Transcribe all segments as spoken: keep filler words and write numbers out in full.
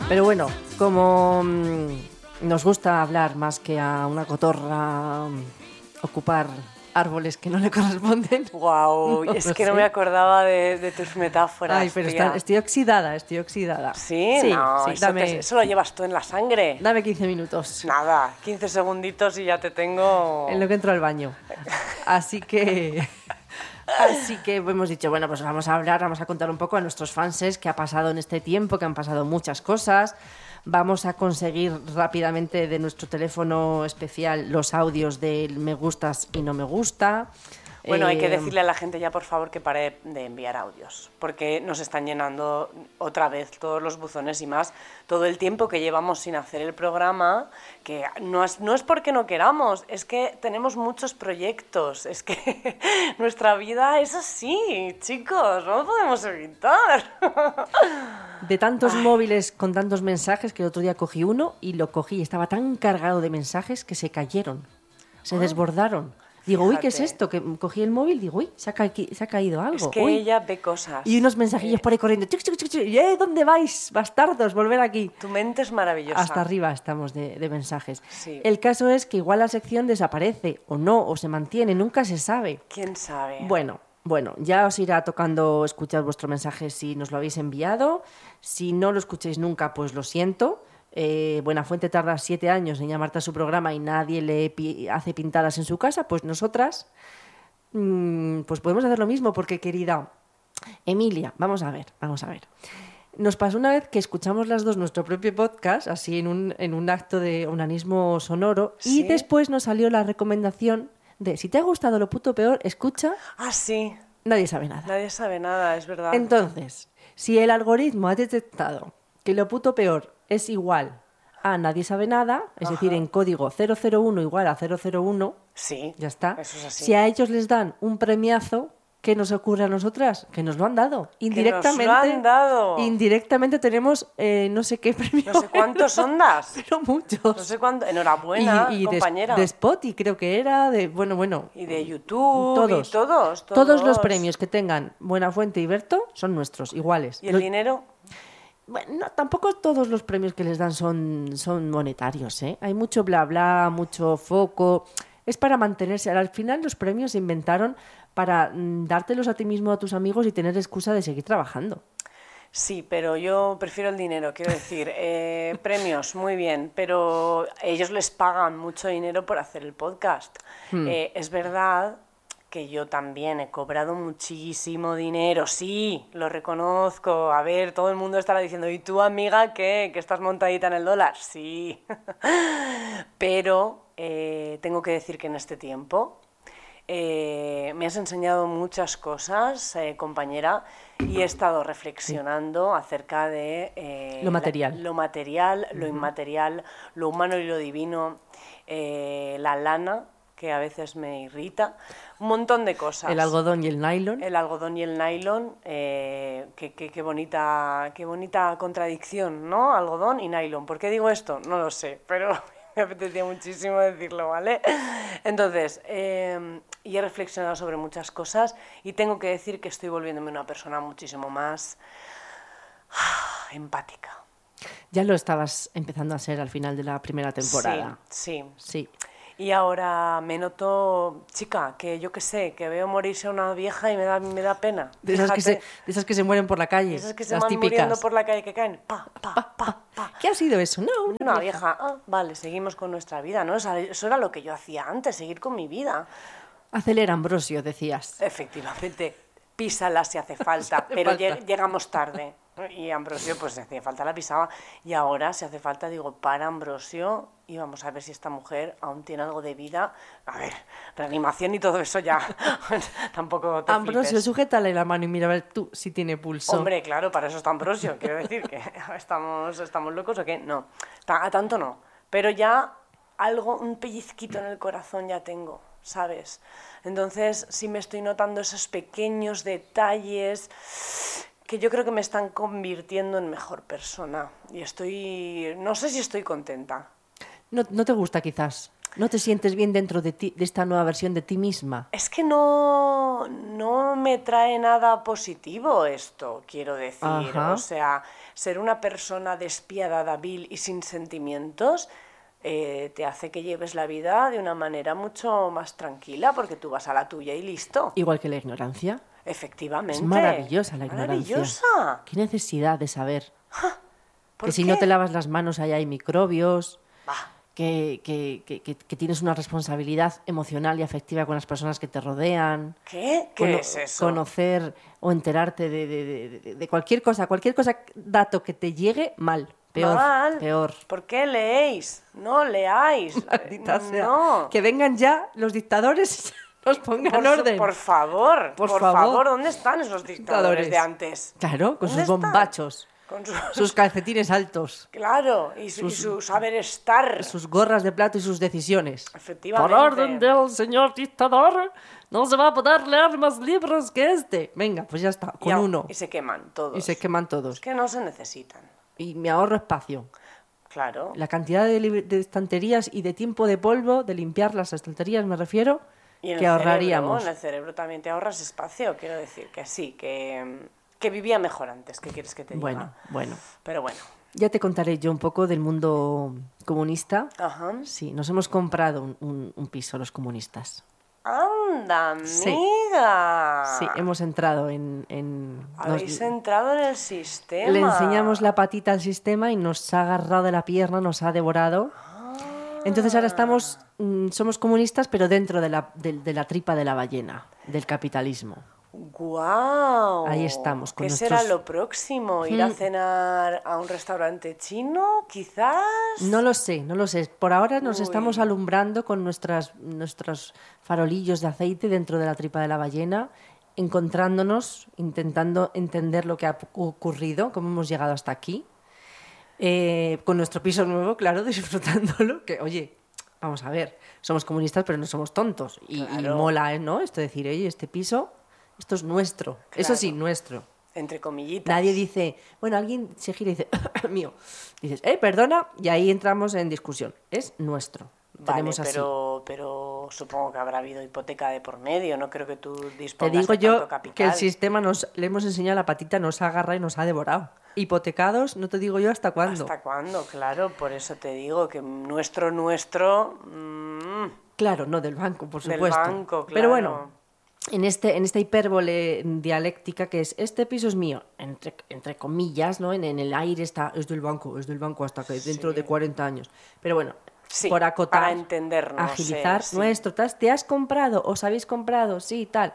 Pero bueno, como mmm, nos gusta hablar más que a una cotorra, um, ocupar árboles que no le corresponden. Wow, no es lo que sé. no me acordaba de, de tus metáforas. Ay, pero tía. está, estoy oxidada, estoy oxidada. ¿Sí? Sí, No, sí, eso, dame, te- eso lo llevas tú en la sangre. dame quince minutos Nada, quince segunditos y ya te tengo... en lo que entro al baño. Así que... Así que hemos dicho, bueno, pues vamos a hablar, vamos a contar un poco a nuestros fanses qué ha pasado en este tiempo, que han pasado muchas cosas. Vamos a conseguir rápidamente de nuestro teléfono especial los audios del me gustas y no me gusta. Bueno, hay que Eh, decirle a la gente ya, por favor, que pare de enviar audios, porque nos están llenando otra vez todos los buzones y más todo el tiempo que llevamos sin hacer el programa, que no es, no es porque no queramos, es que tenemos muchos proyectos, es que nuestra vida es así, chicos, no lo podemos evitar. De tantos móviles con tantos mensajes que el otro día cogí uno y lo cogí y estaba tan cargado de mensajes que se cayeron, se Ah, desbordaron. Digo, uy, ¿qué es fíjate. esto? Que cogí el móvil, digo, uy, se ha, ca- se ha caído algo. Es que uy. ella ve cosas. Y unos mensajillos Eh, por ahí corriendo. Chuc, chuc, chuc, chuc. Y, "Eh, ¿dónde vais, bastardos? Volver aquí. Tu mente es maravillosa. Hasta arriba estamos de, de mensajes. Sí. El caso es que igual la sección desaparece o no, o se mantiene, nunca se sabe. ¿Quién sabe? Bueno, bueno, ya os irá tocando escuchar vuestro mensaje si nos lo habéis enviado. Si no lo escucháis nunca, pues lo siento. Eh, Buenafuente tarda siete años en llamarte a su programa y nadie le pi- hace pintadas en su casa, pues nosotras mm, pues podemos hacer lo mismo porque, querida Emilia, vamos a ver, vamos a ver. Nos pasó una vez que escuchamos las dos nuestro propio podcast, así en un, en un acto de onanismo sonoro, ¿Sí? y después nos salió la recomendación de, si te ha gustado lo puto peor, escucha, Ah, sí. nadie sabe nada. Nadie sabe nada, es verdad. Entonces, si el algoritmo ha detectado que lo puto peor es igual a nadie sabe nada, es Ajá. decir, en código cero cero uno igual a cero cero uno, Sí. ya está. Eso es así. Si a ellos les dan un premiazo, ¿qué nos ocurre a nosotras? Que nos lo han dado. Indirectamente. nos lo han dado. Indirectamente tenemos eh, no sé qué premio. No sé cuántos ondas. Pero muchos. No sé cuánto. Enhorabuena, y, y de- compañera. De, Spotify creo que era, de bueno, bueno. Y de YouTube. Todos. Y todos, todos. Todos los premios que tengan Buenafuente y Berto son nuestros, iguales. ¿Y el Los- dinero? Bueno, no, tampoco todos los premios que les dan son, son monetarios, ¿eh? Hay mucho bla bla, mucho foco. Es para mantenerse. Al final los premios se inventaron para mm, dártelos a ti mismo, a tus amigos y tener excusa de seguir trabajando. Sí, pero yo prefiero el dinero, quiero decir, eh, premios, muy bien, pero ellos les pagan mucho dinero por hacer el podcast. Eh, es verdad que yo también he cobrado muchísimo dinero, sí, lo reconozco. A ver, todo el mundo estará diciendo, ¿y tú, amiga, qué? ¿Que estás montadita en el dólar? Sí. Pero eh, tengo que decir que en este tiempo eh, me has enseñado muchas cosas, eh, compañera, y he estado reflexionando acerca de... eh, Lo material. la- lo material, lo inmaterial, lo humano y lo divino, eh, la lana, que a veces me irrita, un montón de cosas. El algodón y el nylon. El algodón y el nylon, eh, qué, qué- qué bonita, qué bonita contradicción, ¿no? Algodón y nylon. ¿Por qué digo esto? No lo sé, pero me apetecía muchísimo decirlo, ¿vale? Entonces, eh, y he reflexionado sobre muchas cosas y tengo que decir que estoy volviéndome una persona muchísimo más ah, empática. Ya lo estabas empezando a ser al final de la primera temporada. Sí, sí. Sí. Y ahora me noto, chica, que yo qué sé, que veo morirse a una vieja y me da, me da pena. De esas, que se, Fíjate. de esas que se mueren por la calle. Esas que se las van típicas. muriendo por la calle que caen. Pa, pa, pa, pa. ¿Qué ha sido eso? No, una Una vieja. vieja. Ah, vale, seguimos con nuestra vida, ¿no? Esa- Eso era lo que yo hacía antes, seguir con mi vida. Acelera, Ambrosio, decías. Efectivamente, písala si hace falta, hace pero falta. lle- llegamos tarde. Y Ambrosio, pues si hacía falta la pisaba. Y ahora, si hace falta, digo, para Ambrosio y vamos a ver si esta mujer aún tiene algo de vida. A ver, reanimación y todo eso ya. Tampoco te Ambrosio, flipes. sujétale la mano y mira a ver tú si tiene pulso. Hombre, claro, para eso está Ambrosio. Quiero decir que estamos, estamos locos o qué. No, ta- a tanto no. Pero ya algo, un pellizquito en el corazón ya tengo, ¿sabes? Entonces sí me estoy notando esos pequeños detalles que yo creo que me están convirtiendo en mejor persona. Y estoy, no sé si estoy contenta. No, no te gusta quizás ¿No te sientes bien dentro de ti, de esta nueva versión de ti misma? Es que no, no me trae nada positivo esto, quiero decir. Ajá. O sea, ser una persona despiadada, vil y sin sentimientos eh, te hace que lleves la vida de una manera mucho más tranquila, porque tú vas a la tuya y listo. Igual que la ignorancia. Efectivamente. Es maravillosa la ignorancia. Maravillosa. ¿Qué necesidad de saber? ¿Por Que si qué? no te lavas las manos allá hay microbios, Bah, que, que, que, que- que tienes una responsabilidad emocional y afectiva con las personas que te rodean. ¿qué? ¿Qué Cono- es eso? Conocer o enterarte de, de- de- de- de cualquier cosa, cualquier cosa, dato que te llegue mal. Peor, Mal. peor. ¿Por qué leéis? No leáis. Maldita sea. No. Que vengan ya los dictadores y nos pongan Por, su- orden. por favor, Por por, favor. favor, ¿dónde están esos dictadores, Dictadores. de antes? Claro, con ¿Dónde sus están? bombachos, Con sus... sus calcetines altos, Claro, y su, y su saber estar. sus gorras de plato y sus decisiones. Efectivamente. Por orden del señor dictador, no se va a poder leer más libros que este. Venga, pues ya está, Y con a- uno. Y se queman todos. Y se queman Es todos. que no se necesitan. Y me ahorro espacio. Claro. La cantidad de, li- de estanterías y de tiempo de polvo, de limpiar las estanterías, me refiero, Y en que el ahorraríamos. cerebro, en el cerebro también te ahorras espacio, quiero decir que sí, que, que vivía mejor antes, ¿qué quieres que te diga? Bueno, bueno. Pero bueno. Ya te contaré yo un poco del mundo comunista. Ajá. Sí, nos hemos comprado un, un- un piso los comunistas. ¡Anda, amiga! Sí. Sí, hemos entrado en... en- Habéis nos- entrado en el sistema. le enseñamos la patita al sistema y nos ha agarrado de la pierna, nos ha devorado. Entonces ahora estamos, mm, somos comunistas, pero dentro de la, de, de la tripa de la ballena, del capitalismo. ¡Guau! Ahí estamos, con ¿Qué nuestros- será lo próximo? ¿Ir a Mm. cenar a un restaurante chino, quizás? No lo sé, no lo sé. Por ahora nos Uy. estamos alumbrando con nuestras, nuestros farolillos de aceite dentro de la tripa de la ballena, encontrándonos, intentando entender lo que ha ocurrido, cómo hemos llegado hasta aquí. Eh, con nuestro piso nuevo, claro, disfrutándolo, que oye, vamos a ver, somos comunistas pero no somos tontos y, y Claro. mola, ¿eh? ¿no? Esto de decir, oye, este piso, esto es nuestro, eso sí, Claro. nuestro. Entre comillitas. Nadie dice, bueno, alguien se gira y dice, mío, dices, eh, perdona, y ahí entramos en discusión, es nuestro, Vale, tenemos así. pero, pero supongo que habrá habido hipoteca de por medio, no creo que tú Te dispongas digo de yo tanto capital. que el sistema nos, le hemos enseñado la patita, nos ha agarrado y nos ha devorado. Hipotecados, no te digo yo hasta cuándo. ¿Hasta cuándo? Claro, por eso te digo que nuestro, nuestro... mm, Claro, no del banco, por Del supuesto. banco, Pero claro. bueno, en, este, en esta hipérbole dialéctica que es, este piso es mío, entre, entre comillas, ¿no? En, en el aire está, es del banco, es del banco hasta que dentro Sí. de cuarenta años. Pero bueno, Sí, por acotar, para entendernos, agilizar eh, sí. nuestro, ¿te has- ¿te has comprado? ¿Os habéis comprado? Sí, tal.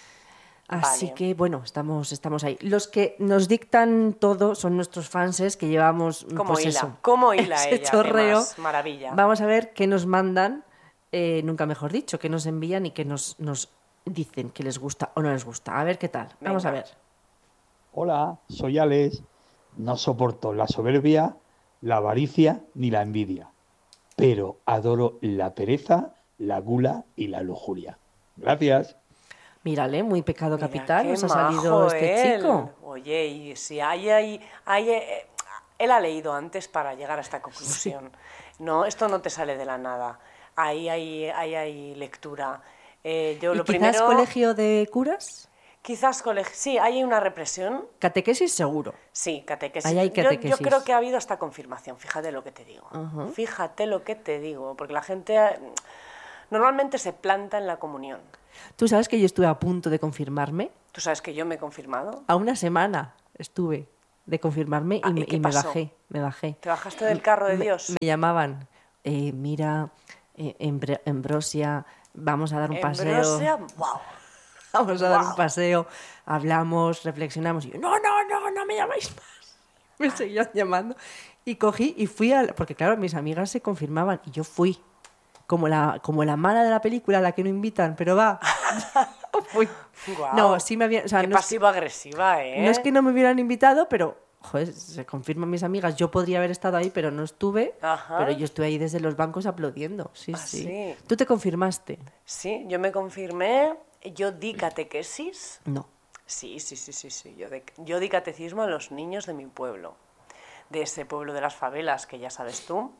Así Vale. que bueno, estamos, estamos ahí. Los que nos dictan todo son nuestros fanses que llevamos Como pues hila, eso, como hila ese ella, chorreo. además, maravilla. Vamos a ver qué nos mandan, eh, nunca mejor dicho, qué nos envían y qué nos, nos dicen que les gusta o no les gusta. A ver qué tal. Vamos a Venga. ver. Hola, soy Alex. No soporto la soberbia, la avaricia ni la envidia, pero adoro la pereza, la gula y la lujuria. Gracias. Mírale, muy pecado Mira, capital qué nos ha salido majo este él. chico. Oye, y si hay ahí... hay, eh, él ha leído antes para llegar a esta conclusión. No, esto no te sale de la nada. Ahí hay, ahí hay lectura. Eh, yo ¿Y lo quizás primero... colegio de curas? Quizás colegio... Sí, hay una represión. Catequesis seguro. Sí, catequesis. Ahí hay Yo- Yo, catequesis. creo que ha habido hasta confirmación, fíjate lo que te digo. Ajá. Fíjate lo que te digo, porque la gente eh, normalmente se planta en la comunión. ¿Tú sabes que yo estuve a punto de confirmarme? ¿Tú sabes que yo me he confirmado? A una semana estuve de confirmarme y, Ah, ¿y me, qué y me pasó? bajé, me bajé. ¿Te bajaste del carro de Me- Dios? Me llamaban, eh, mira, eh, Embr- Ambrosia, vamos a dar un paseo. Ambrosia, wow. Vamos a dar un Guau. paseo, hablamos, reflexionamos. Y yo, no, no, no, no me llamáis más. Me seguían llamando. Y cogí y fui al... Porque claro, mis amigas se confirmaban y yo fui. Como la, como la mala de la película, a la que no invitan, pero va. Fui. Guau. No, sí me habían... O sea, Qué no, es, pasivo-agresiva, ¿eh? no es que no me hubieran invitado, pero... Joder, se confirman mis amigas. Yo podría haber estado ahí, pero no estuve. Ajá. Pero yo estuve ahí desde los bancos aplaudiendo. Sí, ¿Ah, sí. sí? ¿Tú te confirmaste? Sí, yo me confirmé, yo di catequesis. No. Sí, sí, sí, sí, sí. Yo, de- yo di catecismo a los niños de mi pueblo, de ese pueblo de las favelas que ya sabes tú.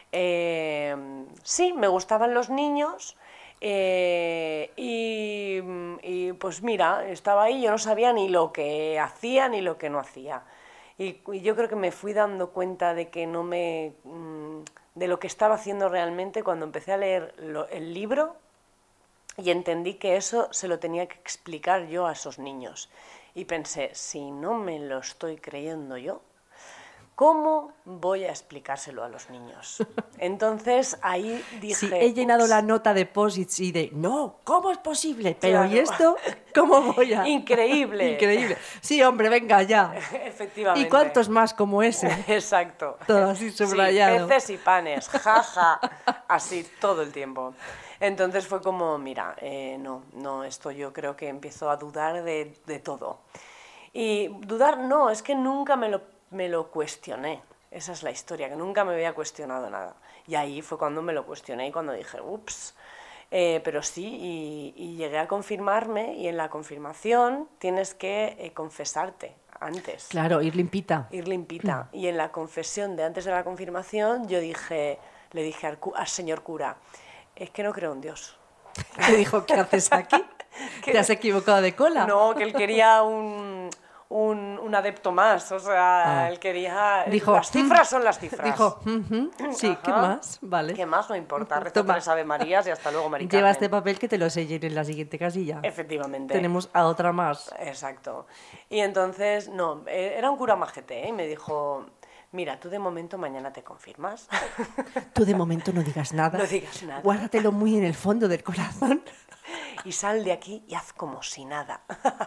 Eh, sí, me gustaban los niños. Eh, y, y pues mira, estaba ahí, yo no sabía ni lo que hacía ni lo que no hacía. Y, y yo creo que me fui dando cuenta de que no me de lo que estaba haciendo realmente cuando empecé a leer lo, el libro y entendí que eso se lo tenía que explicar yo a esos niños. Y pensé, si no me lo estoy creyendo yo, ¿cómo voy a explicárselo a los niños? Entonces ahí dije... Sí, he llenado ups, la nota de posits y de, no, ¿cómo es posible? Pero Claro. ¿y esto? ¿Cómo voy a...? Increíble. Increíble. Sí, hombre, venga ya. Efectivamente. ¿Y cuántos más como ese? Exacto. Todo así subrayado. Sí, peces y panes, jaja, así todo el tiempo. Entonces fue como, mira, eh, no, no, esto yo creo que empiezo a dudar de, de todo. Y dudar no, es que nunca me lo, me lo cuestioné. Esa es la historia, que nunca me había cuestionado nada. Y ahí fue cuando me lo cuestioné y cuando dije, ups. Eh, pero sí, y, y llegué a confirmarme, y en la confirmación tienes que eh, confesarte antes. Claro, ir limpita. Ir limpita. Y en la confesión de antes de la confirmación yo dije, le dije al, cu- al señor cura, es que no creo en Dios. Te dijo, ¿qué haces aquí? ¿Te has equivocado de cola? No, que él quería un, un, un adepto más, o sea, Ah. él quería... Dijo, las cifras "Mm". son las cifras. Dijo, "Ujú, sí, ¿qué Ajá. más? Vale. ¿Qué más? No importa, reza Toma. tres Ave Marías y hasta luego, Mari Lleva Carmen. este papel que te lo sellen en la siguiente casilla. Efectivamente. Tenemos a otra más. Exacto. Y entonces, no, eh, era un cura majete, ¿eh? Y me dijo, mira, tú de momento mañana te confirmas. Tú de momento no digas nada. No digas nada. Guárdatelo muy en el fondo del corazón. Y sal de aquí y haz como si nada.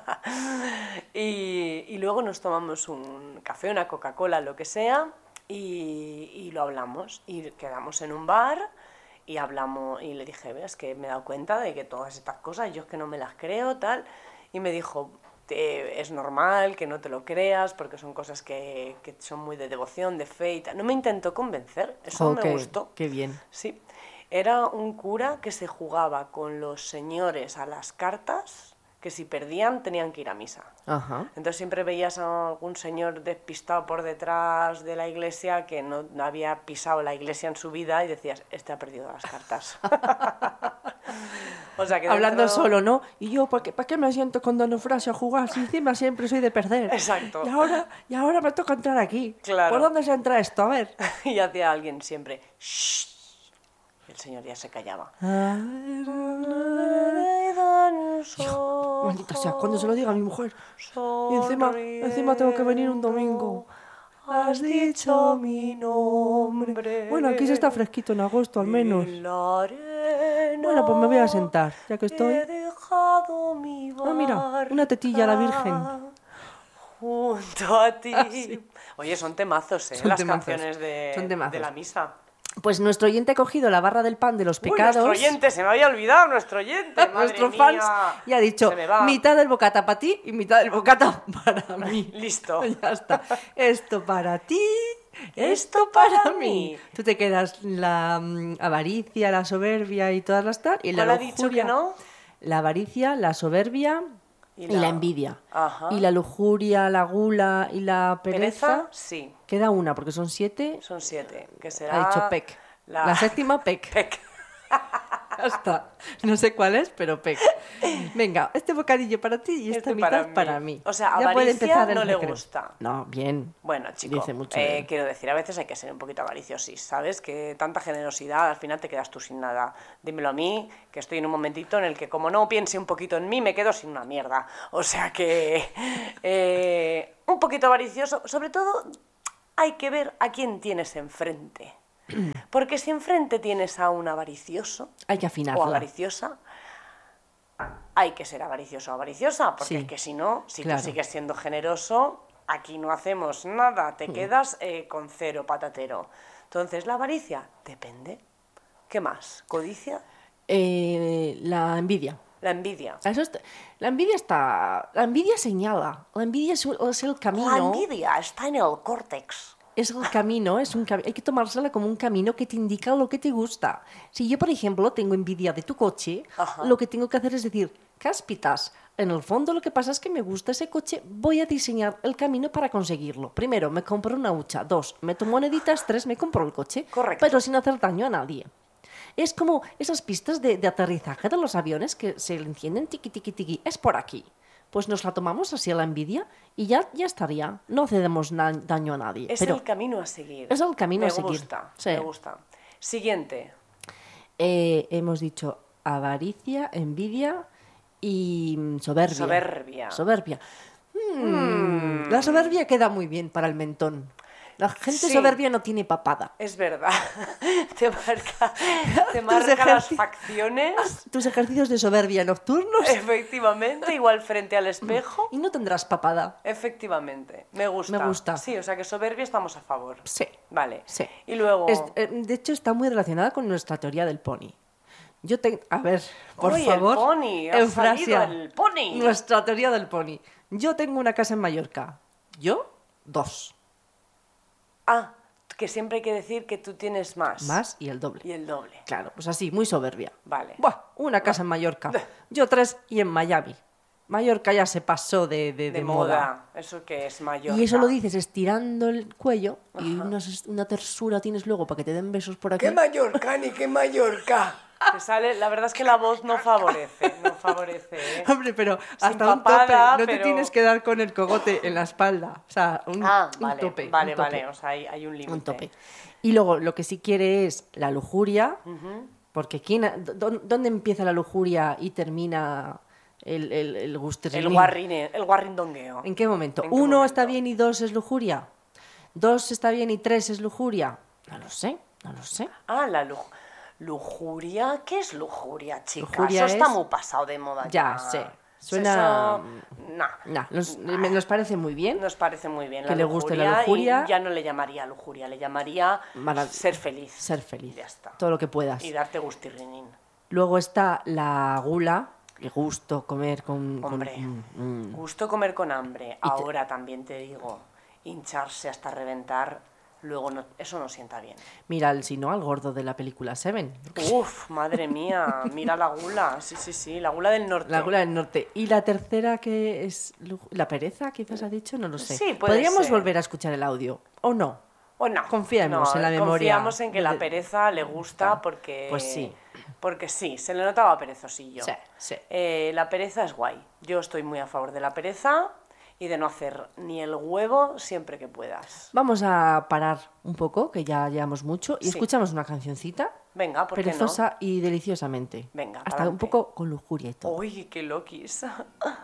y, y luego nos tomamos un café, una Coca-Cola, lo que sea, y, y lo hablamos. Y quedamos en un bar y hablamos, y le dije, ves que me he dado cuenta de que todas estas cosas, yo es que no me las creo, tal. Y me dijo, "Te- es normal que no te lo creas, porque son cosas que, que son muy de devoción, de fe y tal". No me intentó convencer, eso Jo, me qué- gustó. Qué bien. Sí, era un cura que se jugaba con los señores a las cartas, que si perdían tenían que ir a misa. Ajá. Entonces siempre veías a algún señor despistado por detrás de la iglesia que no, no había pisado la iglesia en su vida y decías, este ha perdido las cartas. O sea que Hablando dentro- solo, ¿no? Y yo, ¿para qué, ¿para qué me siento con Don Eufrasio a jugar? Si encima siempre soy de perder. Exacto. Y ahora, y ahora me toca entrar aquí. Claro. ¿Por dónde se entra esto? A ver. Y hacía alguien siempre, "Shh". Y el señor ya se callaba. Maldita sea, cuando se lo diga a mi mujer. Y encima, encima tengo que venir un domingo. Has dicho mi nombre. Bueno, aquí se está fresquito en agosto, al menos. En la arena Bueno, pues me voy a sentar, ya que estoy. he dejado mi Ah, mira, una tetilla a la Virgen. barca junto a ti. Ah, sí. Oye, son temazos, ¿eh? Son Las temazos, canciones de, son temazos. de la misa. Pues nuestro oyente ha cogido la barra del pan de los Uy, pecados. nuestro oyente, se me había olvidado, nuestro oyente. Madre Nuestro mía. fans, y ha dicho Se me va. mitad del bocata para ti y mitad del bocata para mí. Listo. Ya está. Esto para ti, esto Esto para para mí. mí. Tú te quedas la mm, avaricia, la soberbia y todas las tal. Y la ¿Cuál ha dicho lujuria. que no? La avaricia, la soberbia y Y la, la- envidia. Ajá. Y la lujuria, la gula y la pereza. ¿Pereza? Sí, Queda una, porque son siete. son siete. Que será Ha dicho Pec. La, La séptima, Pec. Pec. Ya está. No sé cuál es, pero Pec. Venga, este bocadillo para ti y esta Este mitad para para mí. mí. O sea, Ya puede avaricia empezar el no le recreo. gusta. No, bien. Bueno, chico, Dice mucho de eh, él. quiero decir, a veces hay que ser un poquito avariciosis, ¿sabes? Que tanta generosidad, al final te quedas tú sin nada. Dímelo a mí, que estoy en un momentito en el que como no piense un poquito en mí, me quedo sin una mierda. O sea que eh, un poquito avaricioso, sobre todo hay que ver a quién tienes enfrente. Porque si enfrente tienes a un avaricioso Hay que o afinarla. avariciosa, hay que ser avaricioso o avariciosa, porque Sí. es que si no, si Claro. tú sigues siendo generoso, aquí no hacemos nada, te quedas eh, con cero patatero. Entonces, la avaricia, depende. ¿Qué más? ¿Codicia? Eh, la envidia. La envidia. Eso está- La envidia está. La envidia señala. La envidia es, es el camino. La envidia está en el córtex. Es el camino, es un cami- hay que tomársela como un camino que te indica lo que te gusta. Si yo, por ejemplo, tengo envidia de tu coche, Ajá. lo que tengo que hacer es decir, cáspitas. En el fondo lo que pasa es que me gusta ese coche, voy a diseñar el camino para conseguirlo. Primero, me compro una hucha. Dos, meto moneditas. Tres, me compro el coche. Correcto. Pero sin hacer daño a nadie. Es como esas pistas de, de aterrizaje de los aviones que se encienden tiqui, tiqui, tiqui. Es por aquí. Pues nos la tomamos así a la envidia y ya, ya estaría. No hacemos na- daño a nadie. Es pero el camino a seguir. es el camino me a seguir. Gusta, Sí. Me gusta. Siguiente. eh, hemos dicho avaricia, envidia y mm, soberbia. Soberbia. Soberbia. Mm, La soberbia queda muy bien para el mentón. La gente Sí. soberbia no tiene papada. Es verdad. Te marca, te marca las ejerci- facciones. Tus ejercicios de soberbia nocturnos Efectivamente, igual frente al espejo. y no tendrás papada. Efectivamente, me gusta. Me gusta. Sí, o sea que soberbia estamos a favor. Sí. Vale. Sí. Y luego... Es- eh, de hecho, está muy relacionada con nuestra teoría del pony. Yo tengo... A ver, por Uy, el favor. pony, ha Eufrasia. salido el pony. Nuestra teoría del pony. Yo tengo una casa en Mallorca. Yo, dos. Ah, que siempre hay que decir que tú tienes más. Más y el doble. Y el doble. Claro, pues así, muy soberbia. Vale. Buah, una casa en Mallorca. Yo tres y en Miami. Mallorca ya se pasó de, de, De, de moda. Eso que es mayor. Y eso lo dices estirando el cuello y una, una tersura tienes luego para que te den besos por aquí. ¡Qué Mallorca, ni qué Mallorca! Te sale, la verdad es que la voz no favorece, no favorece, ¿eh? Hombre, pero Sin hasta un papada, tope. No te pero- tienes que dar con el cogote en la espalda. O sea, un, Ah, un vale, tope. vale, un tope. vale, o sea, hay, hay un límite. Un tope. Y luego, lo que sí quiere es la lujuria, porque ¿quién, ha- dó- ¿dónde empieza la lujuria y termina el, el, el gusterrinín? El guarrine, el guarrindongueo. ¿En qué momento? ¿En qué ¿Uno momento? está bien y dos es lujuria? ¿Dos está bien y tres es lujuria? No lo sé, no lo sé. Ah, la lu- lujuria. ¿Qué es lujuria, chica? Lujuria Eso está es- muy pasado de moda Ya, ya. sé. Suena- Eso... Nah. Nah, nos, me- nos parece muy bien. Nos parece muy bien Que la le guste la lujuria. y ya no le llamaría lujuria, le llamaría Marav- ser feliz. Ser feliz. Ya está. Todo lo que puedas. Y darte gustirrinín. Luego está la gula, el gusto, comer con... con- Hombre, mm, mm. gusto comer con hambre. Ahora también te digo, hincharse hasta reventar, luego no, eso no sienta bien. Mira, el, si no, al gordo de la película Seven. Uf, madre mía, mira la gula. Sí, sí, sí, la gula del norte. La gula del norte. Y la tercera que es... lu- ¿La pereza quizás ha dicho? No lo sé. Sí, puede Podríamos ser. volver a escuchar el audio, ¿o no? O no. Confiemos No, en la memoria. Confiamos en que la de- pereza le gusta porque... Pues sí. Porque sí, se le notaba perezosillo. Sí, sí. Eh, la pereza es guay. Yo estoy muy a favor de la pereza y de no hacer ni el huevo siempre que puedas. Vamos a parar un poco, que ya llevamos mucho, y Sí. escuchamos una cancioncita Venga, ¿por qué no? perezosa y deliciosamente. Venga, Hasta pa'lante. un poco con lujuria y todo. Uy, qué loquis.